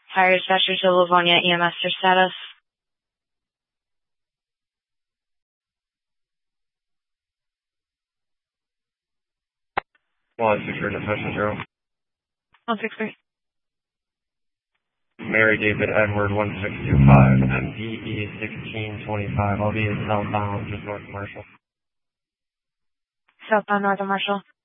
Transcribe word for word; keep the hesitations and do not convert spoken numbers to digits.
Fire dispatcher to Livonia, E M S your status. one six three, Natasha zero. one six three. Mary David Edward one six two five, M P E sixteen twenty-five. I'll be southbound, just north of Marshall. Southbound North of Marshall.